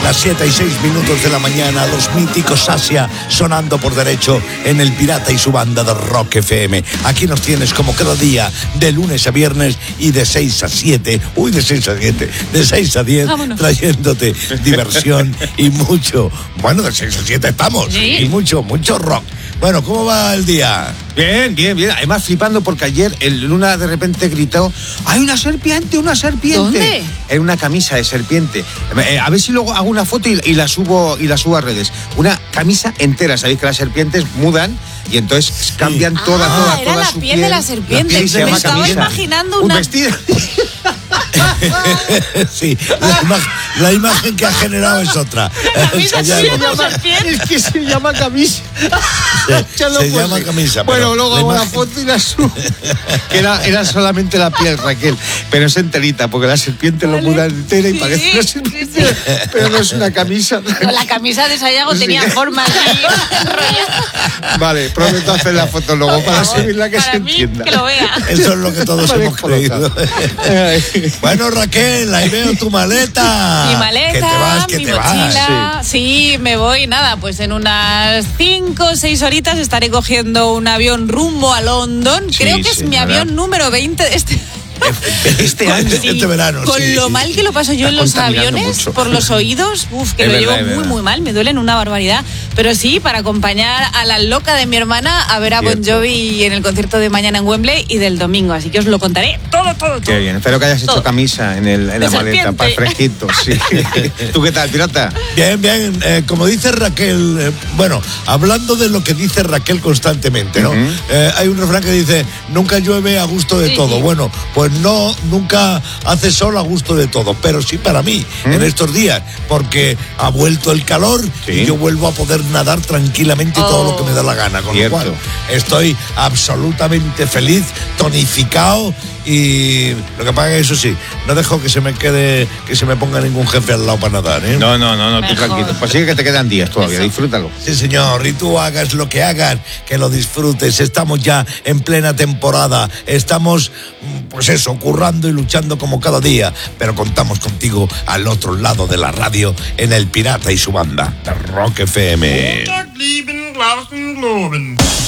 las 7:06 de la mañana, los míticos Asia sonando por derecho en El Pirata y su banda de Rock FM. Aquí nos tienes como cada día, de lunes a viernes y de 6 a 7, de 6 a 7, de 6 a 10, vámonos, trayéndote diversión y mucho, de 6 a 7 estamos, ¿sí? Y mucho rock. Bueno, ¿cómo va el día? Bien. Además, flipando porque ayer el Luna de repente gritó: ¡hay una serpiente! ¿Dónde? En una camisa de serpiente. A ver si luego hago una foto y la subo a redes. Una camisa entera. Sabéis que las serpientes mudan y entonces cambian toda era la su piel de la serpiente. Sí, se Me llama estaba camisa. imaginando Un una... vestido. Sí, la imagen que ha generado es otra. camisa Se así llama- como serpiente. Es que se llama camisa. se llama camisa. Bueno, pero luego la hago la imagen- foto y la subo. Que era solamente la piel, Raquel. Pero es enterita, porque la serpiente lo muda entera y Sí, parece una serpiente. sí. Pero no es una camisa. Con la camisa de Sayago Sí. tenía forma así enrollada. Vale, prometo hacer la foto luego para subirla que Para se mí, entienda. que lo vea. Eso es lo que todos Vale, hemos creído. Bueno, Raquel, ahí veo tu maleta. Mi maleta, Que te vas, mi mochila. Sí, me voy, pues en unas 5 o 6 horitas estaré cogiendo un avión rumbo a London. Sí, Creo que es mi señora. avión número 20 de Este año. Sí, Este verano, con sí. lo mal que lo paso yo Está en los contaminando aviones, mucho. por los oídos, que Es lo verdad, llevo es verdad. muy mal, me duelen una barbaridad. Pero sí, para acompañar a la loca de mi hermana a ver a Bon Cierto. Jovi en el concierto de mañana en Wembley y del domingo. Así que os lo contaré todo. Qué bien, espero que hayas hecho Todo. camisa en la maleta, serpiente. para fresquito. Sí. ¿Tú qué tal, pirata? Bien. Como dice Raquel, hablando de lo que dice Raquel constantemente, ¿no? Ujú. Hay un refrán que dice: nunca llueve a gusto de Sí. todo. Bueno, pues no, nunca hace sol a gusto de todo, pero sí para mí, en estos días, porque ha vuelto el calor Sí. y yo vuelvo a poder nadar tranquilamente todo lo que me da la gana, con Cierto. lo cual estoy absolutamente feliz, tonificado. Y lo que pasa es que eso sí, no dejo que se me ponga ningún jefe al lado para nadar, ¿eh? No, tú Mejor. tranquilo. Pues sí que te quedan días todavía, Eso. disfrútalo. Sí, señor, y tú hagas lo que hagas, que lo disfrutes. Estamos ya en plena temporada, estamos, currando y luchando como cada día, pero contamos contigo al otro lado de la radio en El Pirata y su banda, de Rock FM.